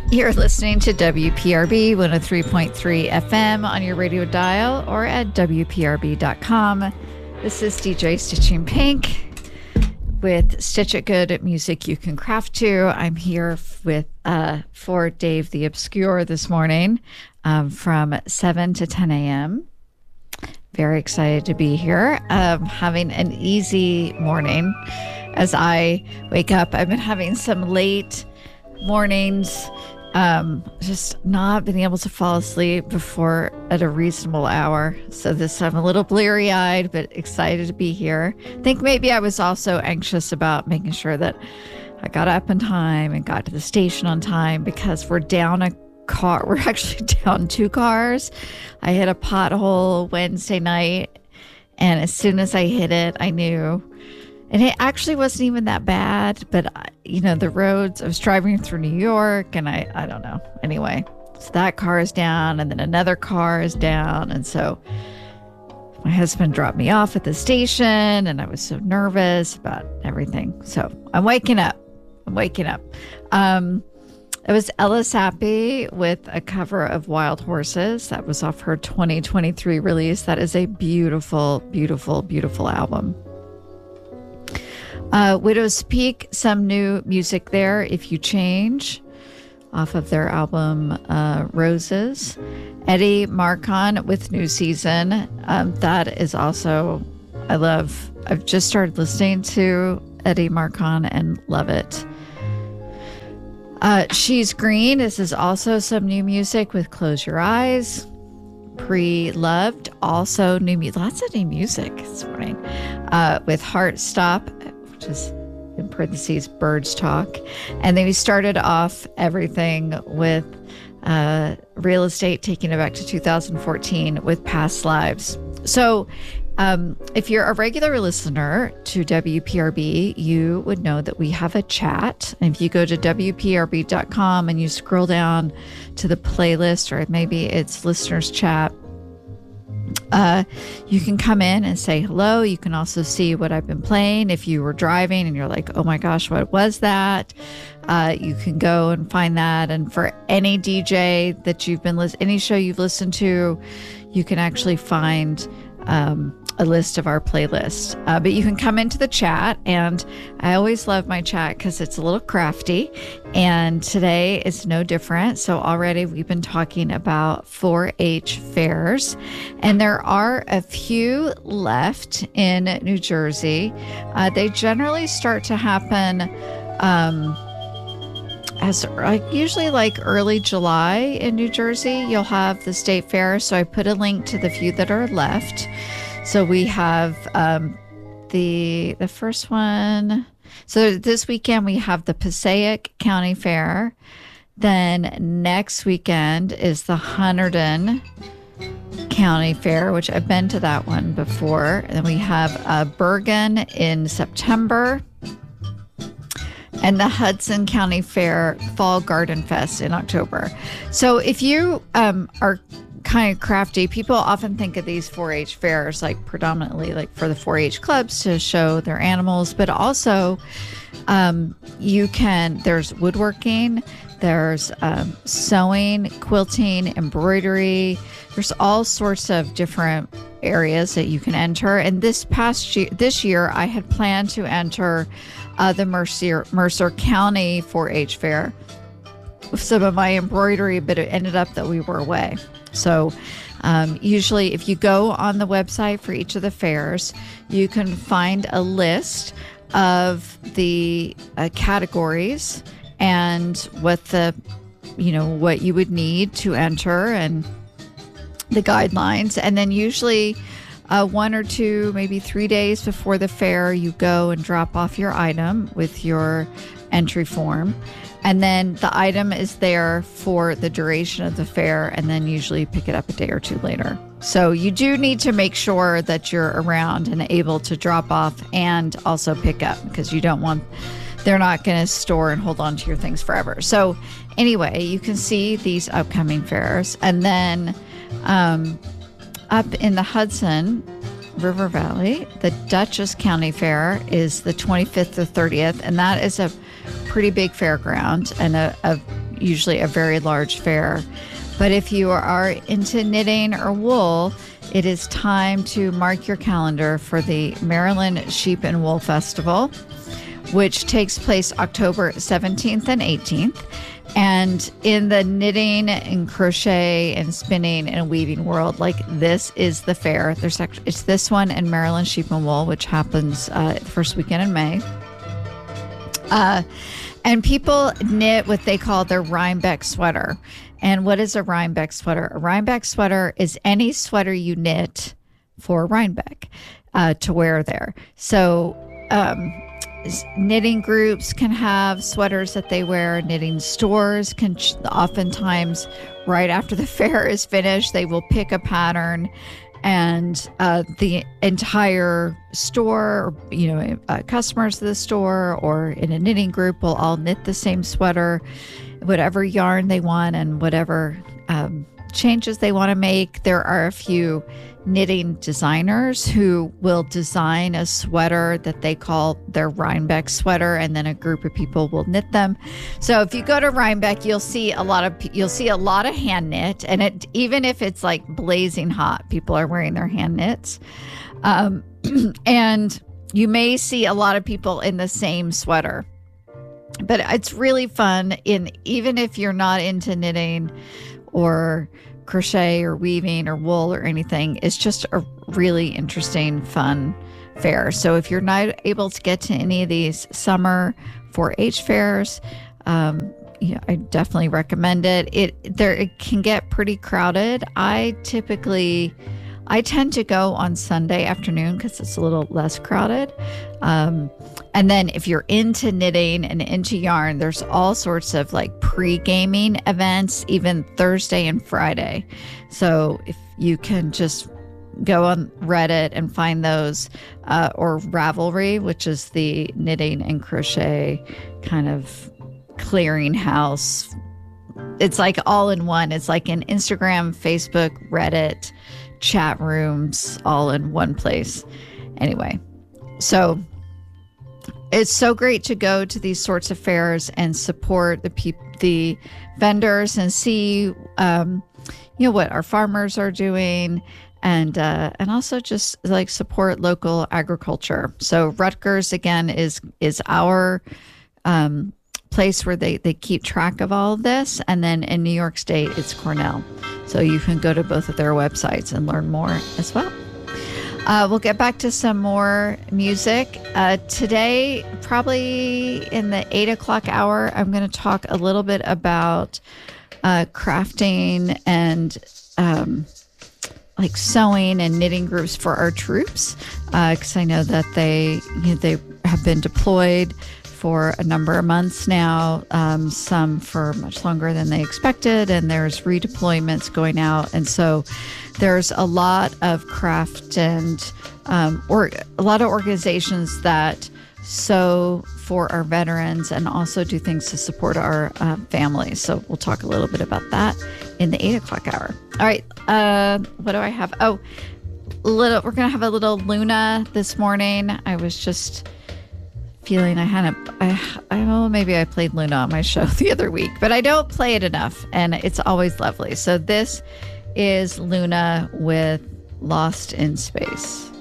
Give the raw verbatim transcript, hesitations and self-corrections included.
You're listening to W P R B one oh three point three F M on your radio dial or at W P R B dot com. This is D J Stitching Pink with Stitch It Good music you can craft to. I'm here with uh, for Dave the Obscure this morning um, from seven to ten a.m. Very excited to be here. Um, having an easy morning as I wake up. I've been having some late mornings, um, just not being able to fall asleep before at a reasonable hour. So this, I'm a little bleary eyed, but excited to be here. I think maybe I was also anxious about making sure that I got up in time and got to the station on time because we're down a car. We're actually down two cars. I hit a pothole Wednesday night, and as soon as I hit it, I knew. And it actually wasn't even that bad, but, you know, the roads, I was driving through New York, and I, I don't know. Anyway, so that car is down, and then another car is down. And so my husband dropped me off at the station, and I was so nervous about everything. So I'm waking up. I'm waking up. Um, it was Ella Sappy with a cover of Wild Horses. That was off her twenty twenty-three release. That is a beautiful, beautiful, beautiful album. Uh, Widow's Peak, some new music there, If You Change, off of their album uh, Roses. Eddie Marcon with New Season. Um, that is also, I love, I've just started listening to Eddie Marcon and love it. Uh, She's Green, this is also some new music with Close Your Eyes. Pre-Loved, also new music, lots of new music this morning. Uh, with Heart Stop, which is in parentheses, Birds Talk. And then we started off everything with uh, Real Estate, taking it back to two thousand fourteen with Past Lives. So um, if you're a regular listener to W P R B, you would know that we have a chat. And if you go to W P R B dot com and you scroll down to the playlist, or maybe it's listeners chat, Uh, you can come in and say hello. You can also see what I've been playing. If you were driving and you're like, oh my gosh, what was that? Uh, you can go and find that. And for any D J that you've been listening, any show you've listened to, you can actually find um, a list of our playlist. Uh, but you can come into the chat, and I always love my chat because it's a little crafty, and today is no different. So already we've been talking about four H fairs, and there are a few left in New Jersey. Uh, they generally start to happen um, as like usually like early July in New Jersey. You'll have the state fair. So I put a link to the few that are left. So we have um, the the first one. So this weekend we have the Passaic County Fair. Then next weekend is the Hunterdon County Fair, which I've been to that one before. And then we have uh, Bergen in September. And the Hudson County Fair Fall Garden Fest in October. So if you um, are kind of crafty, people often think of these four H fairs like predominantly like for the four H clubs to show their animals, but also um, you can, there's woodworking, there's um, sewing, quilting, embroidery. There's all sorts of different areas that you can enter. And this past year, this year, I had planned to enter uh, the Mercer, Mercer County four H fair with some of my embroidery, but it ended up that we were away. So um, usually if you go on the website for each of the fairs, you can find a list of the uh, categories and what the, you know, what you would need to enter and the guidelines. And then usually uh, one or two, maybe three days before the fair, you go and drop off your item with your entry form. And then the item is there for the duration of the fair, and then usually pick it up a day or two later. So you do need to make sure that you're around and able to drop off and also pick up, because you don't want, they're not going to store and hold on to your things forever. So anyway, you can see these upcoming fairs. And then um, up in the Hudson River Valley, the Dutchess County Fair is the twenty-fifth to thirtieth, and that is a pretty big fairground and a, a usually a very large fair. But if you are into knitting or wool, it is time to mark your calendar for the Maryland Sheep and Wool Festival, which takes place October seventeenth and eighteenth. And in the knitting and crochet and spinning and weaving world, like, this is the fair. There's actually, it's this one and Maryland Sheep and Wool, which happens uh, the first weekend in May. Uh, and people knit what they call their Rhinebeck sweater. And what is a Rhinebeck sweater? A Rhinebeck sweater is any sweater you knit for Rhinebeck uh, to wear there. So um, knitting groups can have sweaters that they wear. Knitting stores can ch- oftentimes, right after the fair is finished, they will pick a pattern, and uh, the entire store, you know, uh, customers of the store or in a knitting group will all knit the same sweater, whatever yarn they want and whatever um, changes they want to make. There are a few knitting designers who will design a sweater that they call their Rhinebeck sweater, and then a group of people will knit them. So if you go to Rhinebeck, you'll see a lot of you'll see a lot of hand knit, and it even if it's like blazing hot, people are wearing their hand knits, um, and you may see a lot of people in the same sweater. But it's really fun, in even if you're not into knitting or crochet or weaving or wool or anything, it's just a really interesting, fun fair. So if you're not able to get to any of these summer four H fairs, um, you know, I definitely recommend it. It there it can get pretty crowded. I typically I tend to go on Sunday afternoon because it's a little less crowded. Um, and then if you're into knitting and into yarn, there's all sorts of like pre-gaming events, even Thursday and Friday. So if you can just go on Reddit and find those, uh, or Ravelry, which is the knitting and crochet kind of clearinghouse. It's like all in one. It's like an Instagram, Facebook, Reddit, chat rooms, all in one place. Anyway, so it's so great to go to these sorts of fairs and support the people, the vendors, and see, um, you know, what our farmers are doing, and uh, and also just like support local agriculture. So Rutgers again is is our um, place where they they keep track of all of this, and then in New York State it's Cornell. So you can go to both of their websites and learn more as well. Uh, we'll get back to some more music. Uh, today, probably in the eight o'clock hour, I'm going to talk a little bit about uh, crafting and um, like sewing and knitting groups for our troops, because uh, I know that they you know, they have been deployed for a number of months now, um, some for much longer than they expected, and there's redeployments going out. And so there's a lot of craft and um, or a lot of organizations that sew for our veterans and also do things to support our uh, families. So we'll talk a little bit about that in the eight o'clock hour. All right. Uh, what do I have? Oh, little. We're going to have a little Luna this morning. I was just feeling I had a, I, I know maybe I played Luna on my show the other week, but I don't play it enough, and it's always lovely. So this is Luna with Lost in Space.